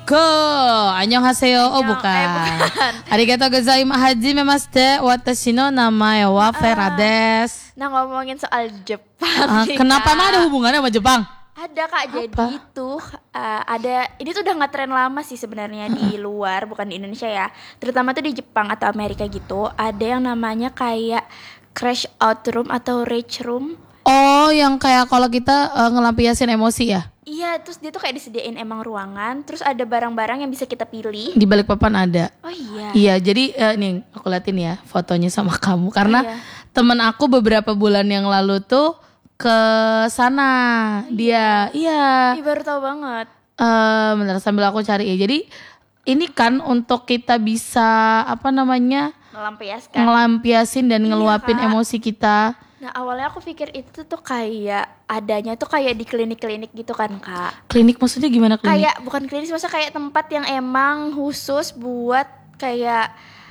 Konnichiwa. Annyeonghaseyo. Oh bukan. Arigatou gozaimashite. Watashi no namae wa Fera desu. Nah, ngomongin soal Jepang kenapa emang ada hubungannya sama Jepang? Ada Kak, jadi tuh ini tuh udah ngetren lama sih sebenarnya di luar, bukan di Indonesia ya. Terutama tuh di Jepang atau Amerika gitu. Ada yang namanya kayak crash out room atau rage room. Oh, yang kayak kalau kita ngelampiasin emosi ya? Iya, terus dia tuh kayak disediain emang ruangan, terus ada barang-barang yang bisa kita pilih. Di balik papan ada. Oh iya. Iya, jadi nih aku liatin ya fotonya sama kamu karena temen aku beberapa bulan yang lalu tuh ke sana dia. Iya. Baru tahu banget. Bentar sambil aku cari ya. Jadi ini kan untuk kita bisa ngelampiasin dan ngeluapin emosi kita. Nah, awalnya aku pikir itu tuh kayak adanya tuh kayak di klinik-klinik gitu kan, Kak. Klinik maksudnya gimana klinik? Kayak bukan klinik, maksudnya kayak tempat yang emang khusus buat kayak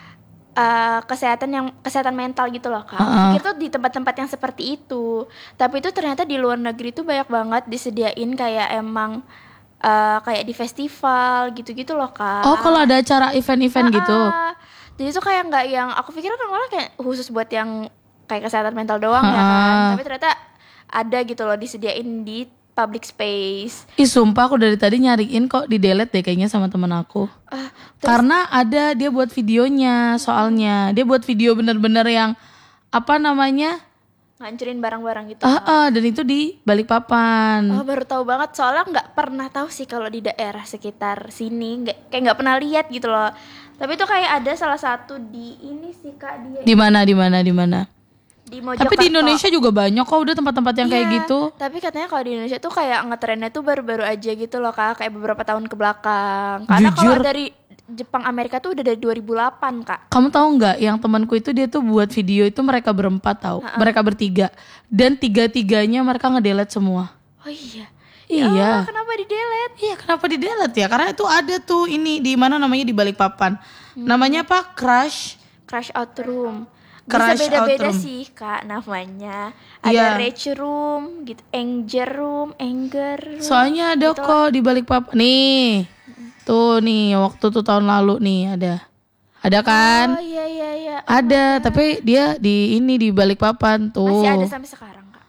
kesehatan mental gitu loh, Kak. Pikir tuh di tempat-tempat yang seperti itu. Tapi itu ternyata di luar negeri tuh banyak banget disediain kayak emang kayak di festival gitu-gitu loh, Kak. Oh, kalau ada acara event-event gitu. Jadi tuh kayak nggak yang aku pikir kan malah kayak khusus buat yang kayak kesehatan mental doang ya kan. Tapi ternyata ada gitu loh disediain di public space. Ih sumpah aku dari tadi nyariin kok di delete deh kayaknya sama temen aku. Karena ada dia buat videonya soalnya. Dia buat video bener-bener yang ngancurin barang-barang gitu. Dan itu di Balikpapan. Oh, baru tahu banget soalnya nggak pernah tahu sih kalau di daerah sekitar sini, kayak nggak pernah lihat gitu loh. Tapi itu kayak ada salah satu di ini sih, Kak, dia. Di mana? Di Mojokerto. Tapi di Indonesia juga banyak kok udah tempat-tempat yang kayak gitu. Tapi katanya kalau di Indonesia tuh kayak ngetrennya tuh baru-baru aja gitu loh, Kak, kayak beberapa tahun ke belakang. Karena kalau dari Jepang Amerika tuh udah dari 2008, Kak. Kamu tahu nggak yang temanku itu dia tuh buat video itu mereka berempat tahu, mereka bertiga dan tiga-tiganya mereka ngedelete semua. Oh iya. Iya. Kenapa di-delete? Iya, kenapa di-delete ya? Karena itu ada tuh ini di mana namanya di Balikpapan. Namanya apa? Crash out room. Bisa beda-beda sih, Kak, namanya. Ada rage room, gitu, anger room. Soalnya ada gitu kok di Balikpapan. Nih. Tuh nih, waktu tuh tahun lalu nih ada. Ada kan? Oh iya. Ada, tapi dia di Balikpapan tuh. Masih ada sampai sekarang, Kak?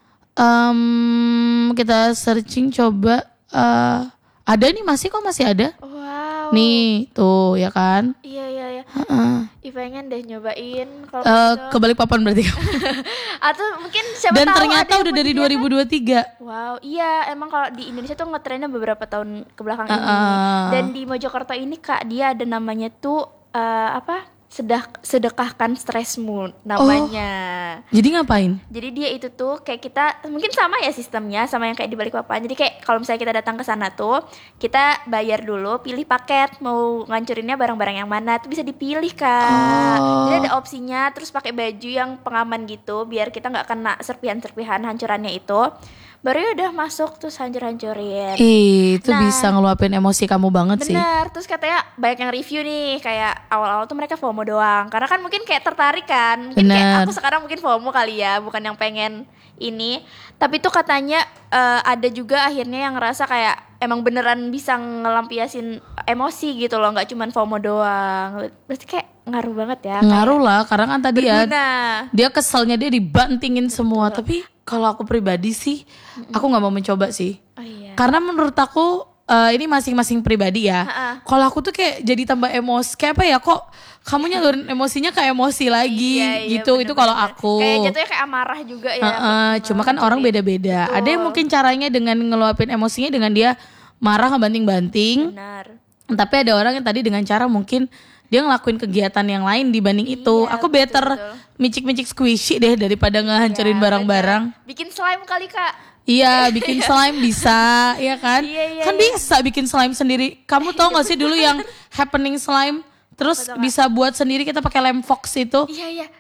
Kita searching coba. Ada nih, masih ada. Wow. Nih, tuh ya kan? Iya. Pengen deh nyobain kalau ke Balikpapan berarti. Atau mungkin siapa dan tahu ternyata udah dari 2023. Wow, iya, emang kalau di Indonesia tuh ngetrennya beberapa tahun ke belakang ini. Dan di Mojokerto ini, Kak, dia ada namanya tuh sedekahkan stresmu namanya. Jadi ngapain? Jadi dia itu tuh kayak kita mungkin sama ya sistemnya sama yang kayak di Balikpapan. Jadi kayak kalau misalnya kita datang ke sana tuh kita bayar dulu, pilih paket mau ngancurinnya barang-barang yang mana tuh bisa dipilih, Kak. Jadi ada opsinya, terus pakai baju yang pengaman gitu biar kita nggak kena serpihan-serpihan hancurannya itu. Baru ya udah masuk terus hancur-hancurin. Itu bisa ngeluapin emosi kamu banget sih. Bener, terus katanya banyak yang review nih kayak awal-awal tuh mereka FOMO doang. Karena kan mungkin kayak tertarik kan. Mungkin kayak aku sekarang mungkin FOMO kali ya, bukan yang pengen ini. Tapi tuh katanya ada juga akhirnya yang ngerasa kayak emang beneran bisa ngelampiasin emosi gitu loh, gak cuman FOMO doang. Berarti kayak ngaruh banget ya. Ngaruh lah, karena kan tadi dia keselnya dia dibantingin semua. Tapi kalau aku pribadi sih, aku nggak mau mencoba sih. Karena menurut aku ini masing-masing pribadi ya. Kalau aku tuh kayak jadi tambah emosi, kayak apa ya? Kok kamu nyalurin emosinya kayak emosi lagi gitu? Bener, itu kalau aku. Kayak jatuhnya kayak amarah juga ya. Cuma kan orang beda-beda. Ada yang mungkin caranya dengan ngeluapin emosinya dengan dia marah ngebanting-banting. Benar. Tapi ada orang yang tadi dengan cara mungkin dia ngelakuin kegiatan yang lain dibanding itu. Aku better micik-micik squishy deh daripada ngehancurin barang-barang. Bikin slime kali, Kak. Iya, bikin slime bisa, ya kan? Kan bisa bikin slime sendiri. Kamu tau gak sih dulu yang happening slime? Terus bisa buat sendiri, kita pakai lem fox itu. Iya.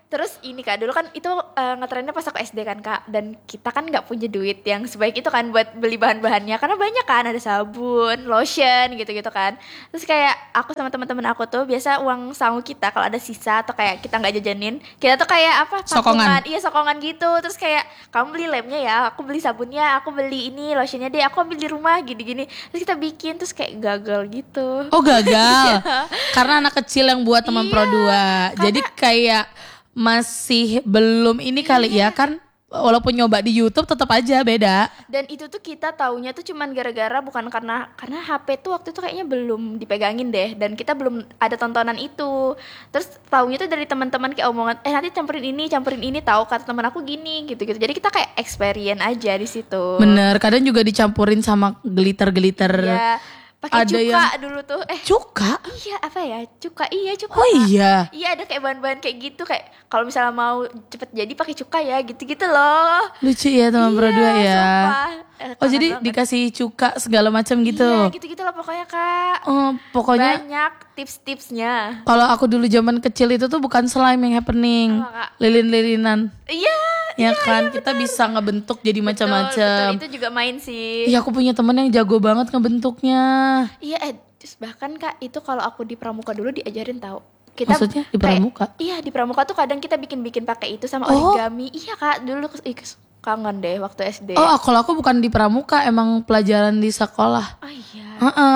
Terus ini Kak, dulu kan itu ngetrennya pas aku SD kan Kak. Dan kita kan gak punya duit yang sebaik itu kan buat beli bahan-bahannya. Karena banyak kan, ada sabun, lotion gitu-gitu kan. Terus kayak aku sama teman-teman aku tuh biasa uang sangu kita kalau ada sisa atau kayak kita gak jajanin, kita tuh kayak apa? Sokongan. Iya sokongan gitu. Terus kayak kamu beli lemnya ya, aku beli sabunnya, aku beli ini lotionnya deh, aku ambil di rumah gini-gini. Terus kita bikin, terus kayak gagal gitu. Oh gagal. Karena anak kecil yang buat teman Pro 2. Jadi kayak masih belum ini kali ya kan, walaupun nyoba di YouTube tetap aja beda. Dan itu tuh kita taunya tuh cuman gara-gara bukan karena HP tuh waktu itu kayaknya belum dipegangin deh, dan kita belum ada tontonan itu. Terus taunya tuh dari teman-teman kayak omongan nanti campurin ini, tahu kata teman aku gini gitu-gitu. Jadi kita kayak experience aja di situ. Bener, kadang juga dicampurin sama glitter-glitter. Iya. Pakai Ada cuka yang dulu tuh. cuka? Iya, apa ya? Cuka. Iya, cuka. Oh iya. Iya, ada kayak bahan-bahan kayak gitu, kayak kalau misalnya mau cepet jadi pakai cuka ya, gitu-gitu loh. Lucu ya teman Pro 2 ya. Sumpah. Oh jadi dikasih cuka segala macam gitu. Iya, gitu-gitu lah pokoknya Kak. Oh, pokoknya Banyak tips-tipsnya. kalau aku dulu zaman kecil itu tuh bukan slime yang happening, Apa, Kak? Lilin-lilinan. Iya. Ya kan, kita bisa ngebentuk jadi macam-macam. Betul, itu juga main sih. Iya, aku punya temen yang jago banget ngebentuknya. Iya, bahkan Kak, itu kalau aku di pramuka dulu diajarin tahu. Maksudnya di pramuka? Iya, di pramuka tuh kadang kita bikin-bikin pakai itu sama origami. Iya Kak, dulu kangen deh waktu SD. Oh, kalau aku bukan di pramuka, emang pelajaran di sekolah. Oh iya.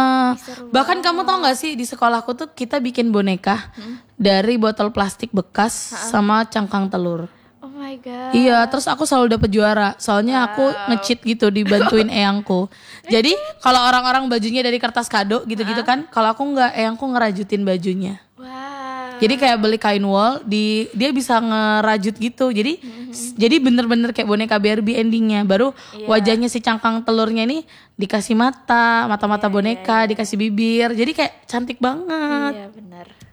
Bahkan kamu tau gak sih, di sekolahku tuh kita bikin boneka dari botol plastik bekas sama cangkang telur. Oh my god. Iya, terus aku selalu dapet juara. Soalnya aku nge-cheat gitu dibantuin eyangku. Jadi kalau orang-orang bajunya dari kertas kado gitu-gitu kan, kalau aku nggak, eyangku ngerajutin bajunya. Wow. Jadi kayak beli kain wol, dia bisa ngerajut gitu. Jadi bener-bener kayak boneka Barbie endingnya. Baru wajahnya si cangkang telurnya ini dikasih mata boneka, dikasih bibir. Jadi kayak cantik banget. Iya benar.